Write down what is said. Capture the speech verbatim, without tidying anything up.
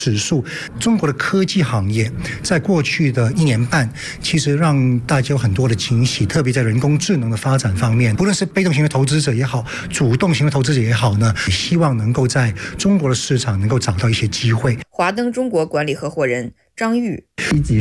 指数。中国的科技行业在过去的一年半，其实让大家有很多的惊喜，特别在人工智能的发展方面，不论是被动型的投资者也好，主动型的投资者也好呢，希望能够在中国的市场能够找到一些机会。 华登中国管理合伙人张玉。 一级